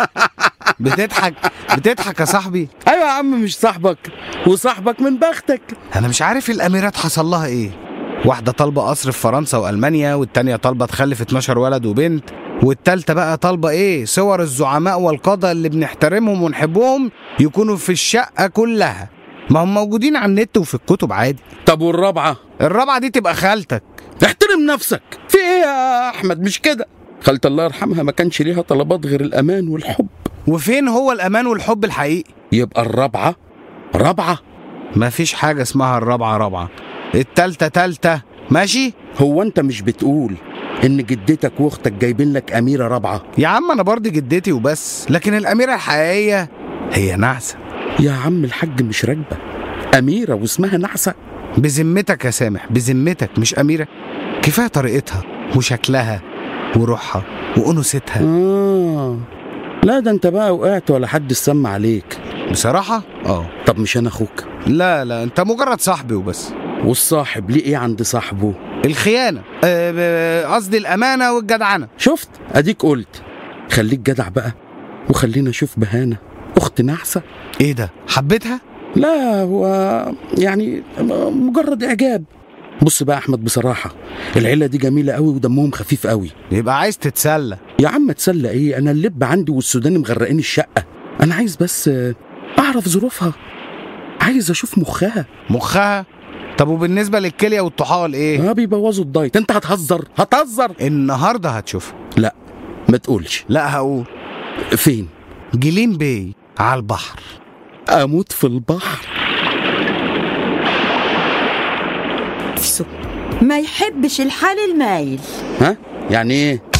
بتضحك يا صاحبي؟ ايوه يا عم، مش صاحبك وصاحبك من بختك. انا مش عارف الاميرات حصل لها ايه. واحدة طالبة قصر في فرنسا وألمانيا، والتانية طالبة تخلف 12 ولد وبنت، والتالتة بقى طالبة ايه؟ صور الزعماء والقادة اللي بنحترمهم ونحبهم يكونوا في الشقة كلها. ما هم موجودين على النت وفي الكتب عادي. طب والرابعة؟ الرابعة دي تبقى خالتك. احترم نفسك. في ايه يا احمد؟ مش كده. خالتي الله يرحمها ما كانش ليها طلبات غير الامان والحب. وفين هو الأمان والحب الحقيقي؟ يبقى الرابعة رابعة. مفيش حاجة اسمها الرابعة رابعة، التالتة تالتة، ماشي؟ هو انت مش بتقول ان جدتك واختك جايبين لك اميرة رابعة؟ يا عم أنا برضه جدتي وبس، لكن الأميرة الحقيقية هي نعسة. يا عم الحاج مش راكبة اميرة واسمها نعسة. بذمتك يا سامح، بذمتك مش أميرة؟ كفاية طريقتها وشكلها وروحها وأنوثتها. لا ده انت بقى وقعت ولا حد سمع عليك. بصراحة طب مش انا اخوك؟ لا انت مجرد صاحبي وبس. والصاحب ليه ايه عند صاحبه؟ الخيانة، قصدي الأمانة والجدعنة. شفت اديك قلت. خليك جدع بقى وخلينا اشوف بهانة اخت نعسة. ايه ده؟ حبيتها؟ لا هو يعني مجرد اعجاب. بص بقى احمد، بصراحة العيلة دي جميلة قوي ودمهم خفيف قوي. يبقى عايز تتسلى. يا عم اتسلى ايه؟ انا اللب عندي والسوداني مغرقين الشقة. انا عايز بس اعرف ظروفها، عايز اشوف مخها. طب وبالنسبة للكلية والطحال ايه؟ بيبوظوا الدايت. انت هتهزر النهاردة هتشوفها. لا ما تقولش. لا هقول. فين؟ جليم باي على البحر. اموت في البحر. ما يحبش الحال المايل. يعني ايه؟